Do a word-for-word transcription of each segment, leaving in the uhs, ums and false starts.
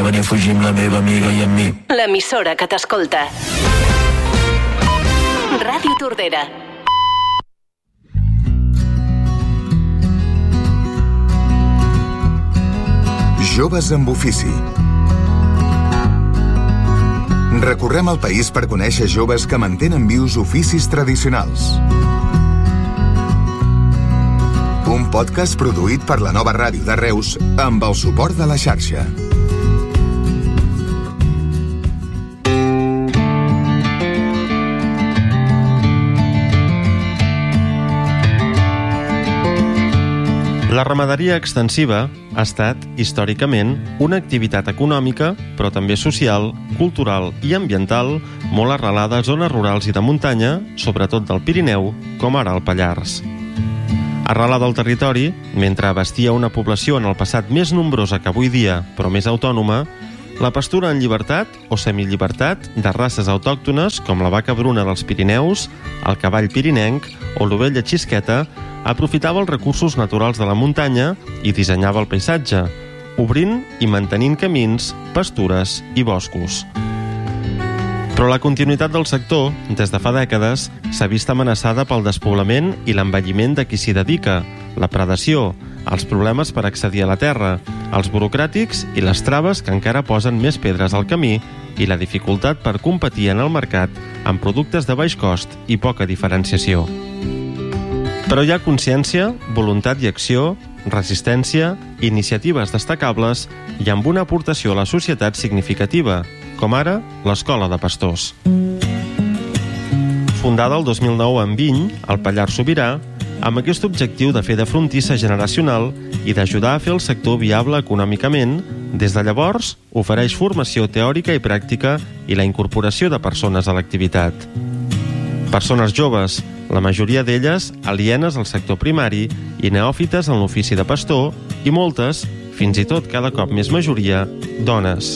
venir a fugir amb la meva amiga i amb mi. L'emissora que t'escolta. Ràdio Tordera. Joves amb ofici. Recorrem el país per conèixer joves que mantenen vius oficis tradicionals. Un podcast produït per la Nova Ràdio de Reus amb el suport de la xarxa. La ramaderia extensiva ha estat, històricament, una activitat econòmica, però també social, cultural i ambiental, molt arrelada a zones rurals i de muntanya, sobretot del Pirineu, com ara el Pallars. Arrelada al territori, mentre abastia una població en el passat més nombrosa que avui dia, però més autònoma, la pastura en llibertat o semillibertat de races autòctones com la vaca bruna dels Pirineus, el cavall pirinenc o l'ovella xisqueta aprofitava els recursos naturals de la muntanya i dissenyava el paisatge, obrint i mantenint camins, pastures i boscos. Però la continuïtat del sector, des de fa dècades, s'ha vist amenaçada pel despoblament i l'envelliment de qui s'hi dedica, la predació, els problemes per accedir a la terra, els burocràtics i les traves que encara posen més pedres al camí i la dificultat per competir en el mercat amb productes de baix cost i poca diferenciació. Però hi ha consciència, voluntat i acció, resistència, iniciatives destacables i amb una aportació a la societat significativa, com ara l'Escola de Pastors. Fundada el dos mil nou en Viny, al Pallars Sobirà, amb aquest objectiu de fer de frontissa generacional i d'ajudar a fer el sector viable econòmicament, des de llavors ofereix formació teòrica i pràctica i la incorporació de persones a l'activitat. Persones joves, la majoria d'elles alienes al sector primari i neòfites en l'ofici de pastor, i moltes, fins i tot cada cop més majoria, dones.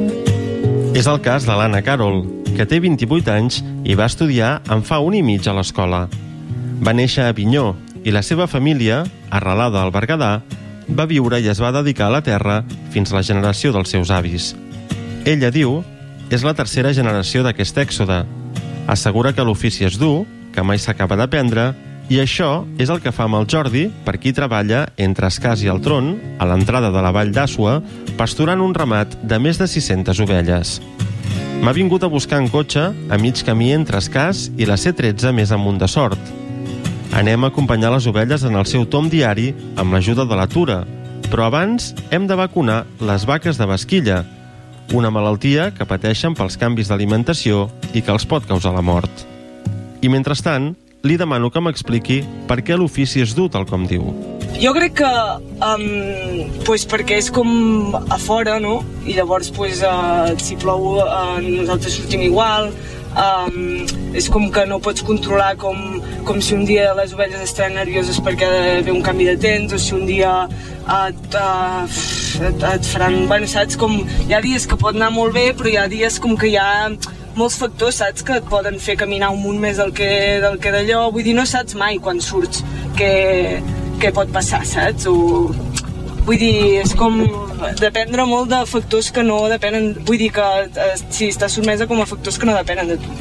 És el cas de l'Anna Carol, que té vint-i-vuit anys i va estudiar en fa un i mig a l'escola. Va néixer a Avinyó i la seva família, arrelada al Berguedà, va viure i es va dedicar a la terra fins a la generació dels seus avis. Ella diu, és la tercera generació d'aquest èxode. Assegura que l'ofici és dur, que mai s'acaba d'aprendre, i això és el que fa amb el Jordi, per qui treballa entre Escàs i el Tron, a l'entrada de la vall d'Àssua, pasturant un ramat de més de sis-centes ovelles. M'ha vingut a buscar en cotxe a mig camí entre Escàs i la C tretze més amunt de Sort. Anem a acompanyar les ovelles en el seu tom diari amb l'ajuda de la Tura, però abans hem de vacunar les vaques de basquilla, una malaltia que pateixen pels canvis d'alimentació i que els pot causar la mort. I mentrestant, li demano que m'expliqui per què l'ofici és dur, tal com diu. Jo crec que um, pues perquè és com a fora, no? I llavors pues, uh, si plou uh, nosaltres sortim igual. Um, és com que no pots controlar com, com si un dia les ovelles estaran nervioses perquè ve un canvi de temps, o si un dia et, uh, et, et faran... Bueno, saps? Com, hi ha dies que pot anar molt bé, però hi ha dies com que hi ha molts factors, saps? Que et poden fer caminar un munt més del que, del que d'allò. Vull dir, no saps mai quan surts què, què pot passar, saps? O... Vull dir, és com dependre molt de factors que no depenen, vull dir que eh, si estàs sotmesa com a factors que no depenen de tu.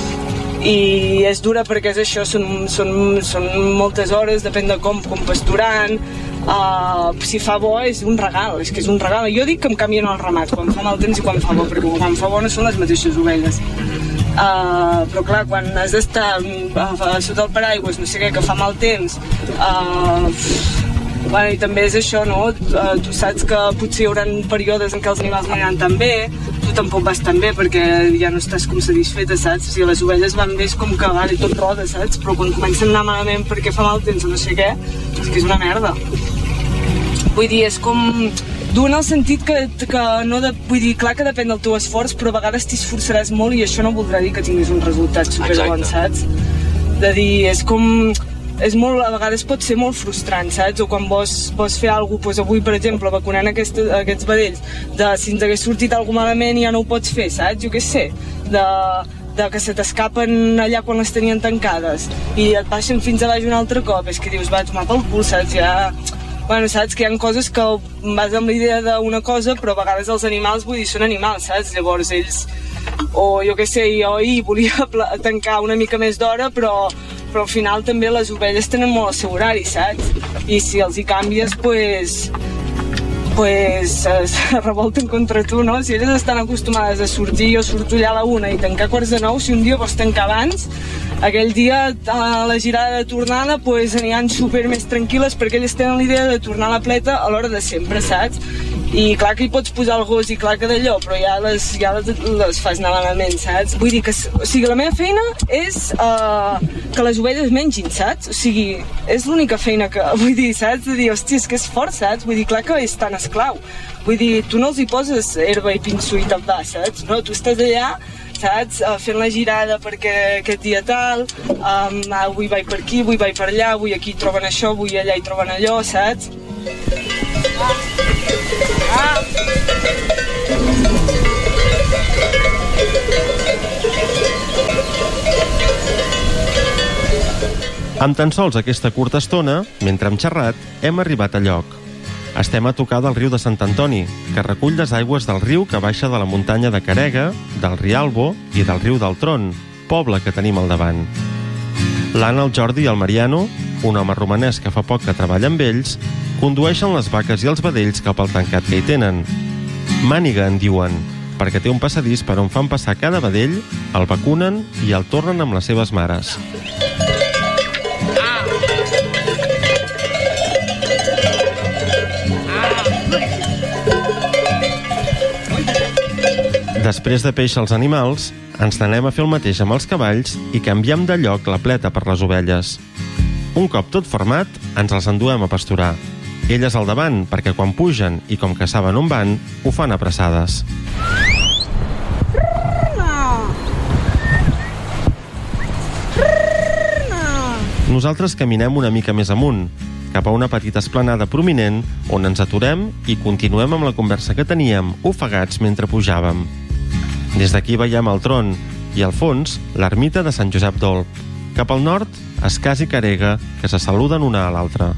I és dura perquè és això, són, són, són moltes hores, depèn de com, com pasturant, uh, si fa bo és un regal, és que és un regal. Jo dic que em canvien el ramat, quan fa mal temps i quan fa bo, perquè quan fa bo no són les mateixes ovelles. Uh, però clar, quan has d'estar uh, sota el paraigües, no sé què, que fa mal temps, uh, bueno, i també és això, no? Uh, tu saps que potser hi haurà períodes en què els animals no aniran tan bé, tu tampoc vas tan bé perquè ja no estàs com satisfeta, saps? Si les ovelles van bé és com que vale, tot roda, saps? Però quan comencen a anar malament perquè fa mal temps o no sé què, és que és una merda. Vull dir, és com dur en el sentit que, que no de, vull dir, clar que depèn del teu esforç, però a vegades t'hi esforçaràs molt i això no voldrà dir que tinguis un resultat superbon, saps? De dir, és com... és molt, a vegades pot ser molt frustrant, saps? O quan vols, vols fer alguna cosa, doncs avui, per exemple, vacunant aquest, aquests vedells, de si ens hagués sortit alguna malament i ja no ho pots fer, saps? Jo què sé, de, de que se t'escapen allà quan les tenien tancades i et baixen fins a baix un altre cop, és que dius, vaig, mà pel cul, saps? Ja... bueno, saps, que hi ha coses que vas amb la idea d'una cosa, però a vegades els animals, vull dir, són animals, saps? Llavors ells, o jo què sé, jo ahir volia tancar una mica més d'hora, però, però al final també les ovelles tenen molt el seu horari, saps? I si els hi canvies, doncs... Pues, pues es revolten contra tu, no? Si elles estan acostumades a sortir, jo surto allà a la una i tancar a quarts de nou, si un dia vols tancar abans, aquell dia a la girada de tornada pues aniran super més tranquil·les perquè elles tenen l'idea de tornar a la pleta a l'hora de sempre, saps? I clar que hi pots posar el gos i clar que d'allò, però ja les, ja les, les fas anar malament, saps? Vull dir que, o sigui, la meva feina és uh, que les ovelles mengin, saps? O sigui, és l'única feina que, vull dir, saps? De dir, hòstia, és que és fort, saps? Vull dir, clar que és tan esclau. Vull dir, tu no els hi poses herba i pinso i te'n va, saps? No, tu estàs allà, saps? Uh, fent la girada perquè aquest dia tal, um, avui vaig per aquí, avui vaig per allà, avui aquí troben això, avui allà hi troben allò, saps? Ah. Amb tan sols aquesta curta estona, mentre hem xerrat, hem arribat a lloc. Estem a tocar del riu de Sant Antoni, que recull les aigües del riu que baixa de la muntanya de Carega, del Rialbo i del riu del Tron, poble que tenim al davant. L'Anna, el Jordi i el Mariano, un home romanès que fa poc que treballa amb ells, condueixen les vaques i els vedells cap al tancat que hi tenen. Màniga en diuen, perquè té un passadís per on fan passar cada vedell, el vacunen i el tornen amb les seves mares. Després de peixar els animals, ens n'anem a fer el mateix amb els cavalls i canviem de lloc la pleta per les ovelles. Un cop tot format, ens els enduem a pasturar. Elles al davant, perquè quan pugen i com que saben on van, ho fan apressades. Nosaltres caminem una mica més amunt, cap a una petita esplanada prominent on ens aturem i continuem amb la conversa que teníem, ofegats mentre pujàvem. Des d'aquí veiem el Tron i, al fons, l'ermita de Sant Josep d'Olp. Cap al nord, Escàs i Carega, que se saluden una a l'altra.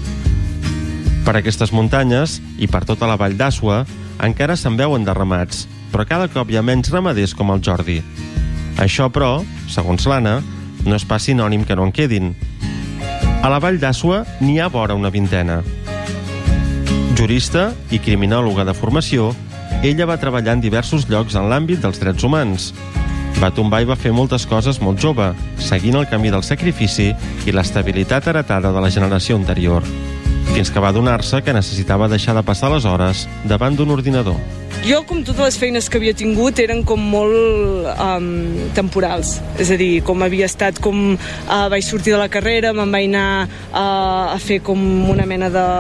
Per aquestes muntanyes, i per tota la vall d'Àsua, encara se'n veuen derramats, però cada cop hi ha menys ramaders com el Jordi. Això, però, segons l'Anna, no és pas sinònim que no en quedin. A la vall d'Àsua n'hi ha vora una vintena. Jurista i criminòloga de formació, ella va treballar en diversos llocs en l'àmbit dels drets humans. Va tombar i va fer moltes coses molt jove, seguint el camí del sacrifici i l'estabilitat heretada de la generació anterior, fins que va adonar-se que necessitava deixar de passar les hores davant d'un ordinador. Jo, com totes les feines que havia tingut, eren com molt um, temporals. És a dir, com havia estat, com uh, vaig sortir de la carrera, me'n vaig anar uh, a fer com una mena de...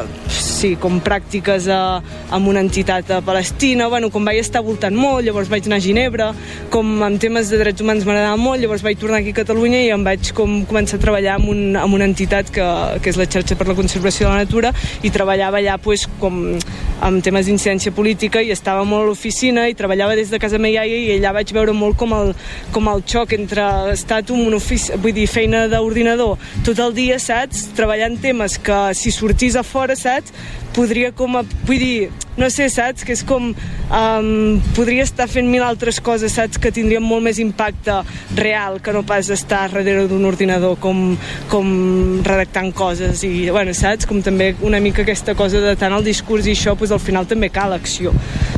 sí, com pràctiques a, amb una entitat a Palestina, bueno, com vaig estar voltant molt, llavors vaig anar a Ginebra, com en temes de drets humans m'agradava molt, llavors vaig tornar aquí a Catalunya i em vaig com començar a treballar amb, un, amb una entitat que, que és la Xarxa per la Conservació de la Natura, i treballava allà pues, com, amb temes d'incidència política, i estava molt a l'oficina i treballava des de casa meva iaia, i allà vaig veure molt com el, com el xoc entre estar tu en un ofici, vull dir, feina d'ordinador tot el dia, saps? Treballant temes que si sortís a fora, saps? Podria com, a, vull dir, no sé, saps? Que és com, um, podria estar fent mil altres coses, saps? Que tindrien molt més impacte real que no pas estar darrere d'un ordinador com, com redactant coses i, bueno, saps? Com també una mica aquesta cosa de tant el discurs i això, doncs al final també cal acció.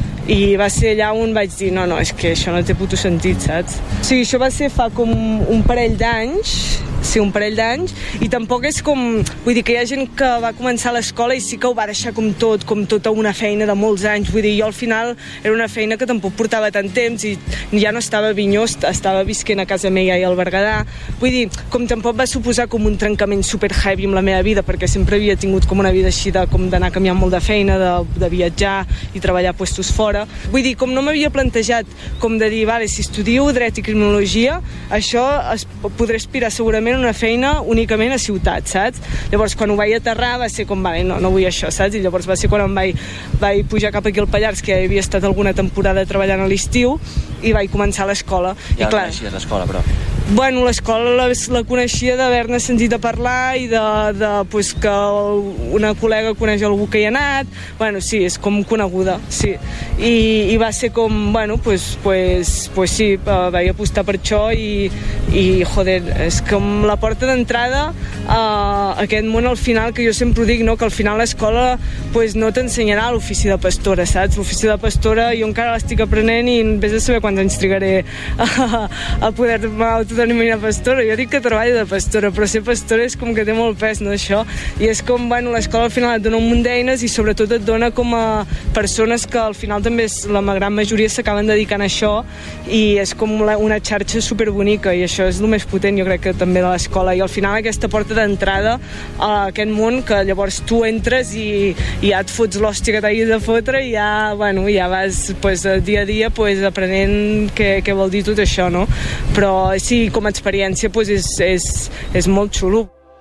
I va ser allà on vaig dir, no, no, és que això no té puto sentit, saps? O sigui, això va ser fa com un parell d'anys, sí, un parell d'anys, i tampoc és com... Vull dir que hi ha gent que va començar a l'escola i sí que ho va deixar com tot, com tota una feina de molts anys. Vull dir, jo al final era una feina que tampoc portava tant temps i ja no estava a Avinyó, estava visquent a casa meva i al Berguedà. Vull dir, com tampoc va suposar com un trencament super heavy amb la meva vida, perquè sempre havia tingut com una vida així de, com d'anar canviant molt de feina, de, de viatjar i treballar a puestos fora. Vull dir, com no m'havia plantejat com de dir, vale, si estudio dret i criminologia, això es podré aspirar segurament una feina únicament a ciutat, saps? Llavors, quan ho vaig aterrar, va ser com, vale, no, no vull això, saps? I llavors va ser quan em vaig, vaig pujar cap aquí al Pallars, que ja havia estat alguna temporada treballant a l'estiu, i vaig començar a l'escola. Ja I clar, coneixies l'escola, però... bueno, l'escola la, la coneixia d'haver-ne sentit a parlar i de, de pues, que una col·lega coneix algú que hi ha anat. Bueno, sí, és com coneguda, sí. I, i va ser com, bueno, pues, pues, pues sí, vaig apostar per això i, i joder, és com la porta d'entrada a aquest món al final, que jo sempre ho dic, no? Que al final l'escola pues, no t'ensenyarà l'ofici de pastora, saps? L'ofici de pastora jo encara l'estic aprenent i vés a saber quants anys trigaré a, a poder-me autodenominar pastora. Jo dic que treballo de pastora, però ser pastora és com que té molt pes, no, això? I és com, bueno, l'escola al final et dona un munt d'eines i sobretot et dona com a persones que al final també és, la gran majoria s'acaben dedicant a això i és com la, una xarxa superbonica i això és el més potent, jo crec que també de l'escola. I al final aquesta porta d'entrada a aquest món que llavors tu entres i, i ja et fots l'hòstia que t'hagis de fotre i ja, bueno, ja vas pues, dia a dia pues, aprenent què, què vol dir tot això, no? Però sí, com a experiència pues, és, és, és molt xulo.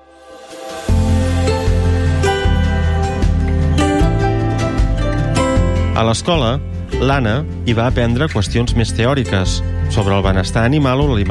A l'escola, l'Anna hi va aprendre qüestions més teòriques sobre el benestar animal o l'alimentació